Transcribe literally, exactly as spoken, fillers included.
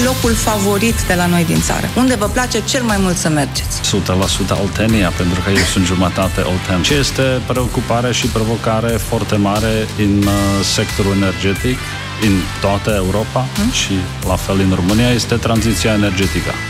locul favorit de la noi din țară? Unde vă place cel mai mult să mergeți? o sută la sută Oltenia, pentru că eu sunt jumătate olten. Ce este preocupare și provocare foarte mare în uh, sectorul energetic, în toată Europa hmm? și la fel în România, este tranziția energetică.